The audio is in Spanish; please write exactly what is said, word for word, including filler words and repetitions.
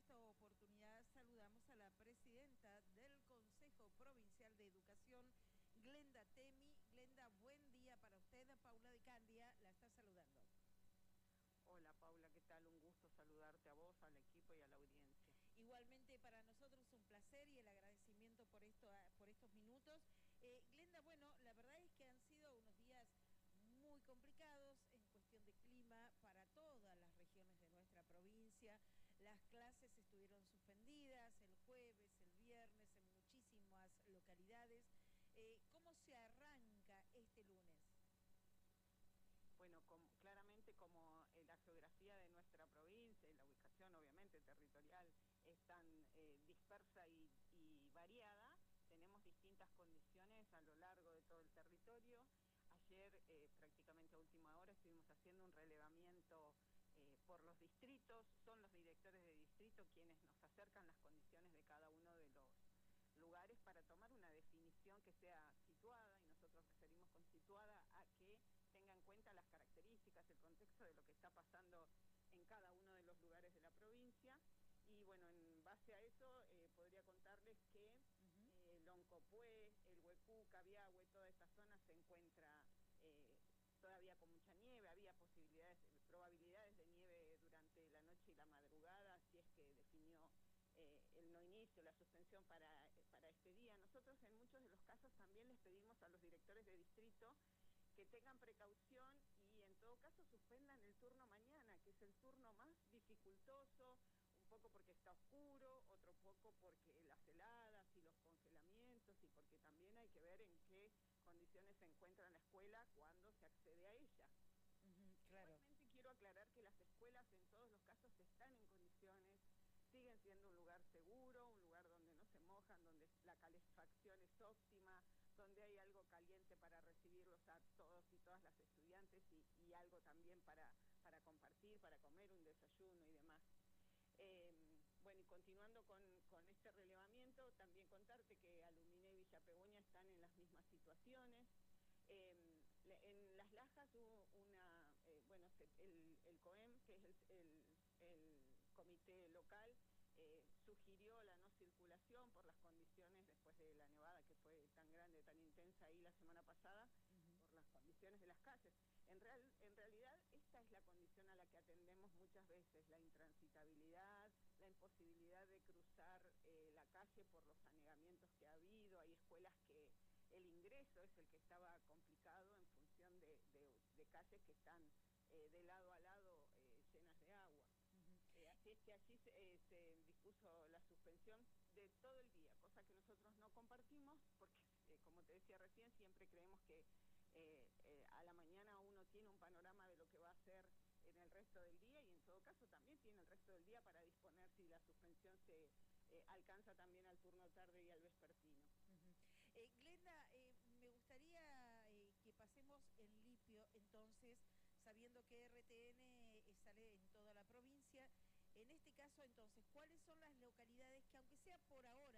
esta oportunidad saludamos a la presidenta del Consejo Provincial de Educación, Glenda Temi. Glenda, buen día para usted. Paula de Candia la está saludando. Hola Paula, ¿qué tal? Un gusto saludarte a vos, al equipo y a la audiencia. Igualmente para nosotros un placer y el agradecimiento por, esto, por estos minutos. Eh, Glenda, bueno, la verdad es que han sido unos días muy complicados en cuestión de clima para todas las regiones de nuestra provincia. Las clases estuvieron suspendidas el jueves, el viernes en muchísimas localidades. Eh, ¿Cómo se arranca este lunes? Bueno, como, claramente como eh, la geografía de nuestra provincia y la ubicación obviamente territorial es tan eh, dispersa y, y variada, tenemos distintas condiciones a lo largo de todo el territorio. Ayer eh, prácticamente a última hora estuvimos haciendo un relevamiento eh, por los distritos. Son los directores de distrito quienes nos acercan las condiciones de cada uno de los lugares para tomar una definición que sea situada, y nosotros referimos con situada a que tenga en cuenta las características, el contexto de lo que está pasando en cada uno de los lugares de la provincia. Y bueno, en base a eso eh, podría contarles que uh-huh. eh, Loncopué, el Huecú, Cabiahue, toda esta zona se encuentra eh, todavía con mucha nieve. Había posibilidades, probabilidades de nieve durante la noche y la madrugada, si es que definió Eh, el no inicio, la suspensión para, para este día. Nosotros en muchos de los casos también les pedimos a los directores de distrito que tengan precaución y en todo caso suspendan el turno mañana, que es el turno más dificultoso, un poco porque está oscuro, otro poco porque las heladas y los congelamientos, y porque también hay que ver en qué condiciones se encuentra la escuela cuando se accede a ella. Uh-huh, claro. Igualmente quiero aclarar que las escuelas en todos los casos están en condiciones, siguen siendo un lugar seguro, un lugar donde no se mojan, donde la calefacción es óptima, donde hay algo caliente para recibirlos a todos y todas las estudiantes y, y algo también para, para compartir, para comer, un desayuno y demás. Eh, bueno, y continuando con, con este relevamiento, también contarte que Aluminé y Villa Pehueña están en las mismas situaciones. Eh, en Las Lajas hubo una, eh, bueno, el, el COEM, que es el, el, el comité local, eh, sugirió la no circulación por las condiciones después de la nevada que fue tan grande, tan intensa ahí la semana pasada, uh-huh. por las condiciones de las calles. En, real, en realidad esta es la condición a la que atendemos muchas veces, la intransitabilidad, la imposibilidad de cruzar eh, la calle por los anegamientos que ha habido. Hay escuelas que el ingreso es el que estaba complicado en función de, de, de calles que están eh, de lado a lado eh, llenas de agua. Uh-huh. eh, así es que allí se, eh, se dispuso la suspensión de todo el día, cosa que nosotros no compartimos porque, eh, como te decía recién, siempre creemos que eh, eh, a la mañana uno tiene un panorama de lo que va a hacer en el resto del día, y en todo caso también tiene el resto del día para disponer si la suspensión se eh, alcanza también al turno tarde y al vespertino. Uh-huh. eh, Glenda, eh, me gustaría eh, que pasemos en limpio entonces, sabiendo que R T N eh, sale en toda la provincia. En este caso entonces, ¿cuáles son las localidades que, aunque sea por ahora,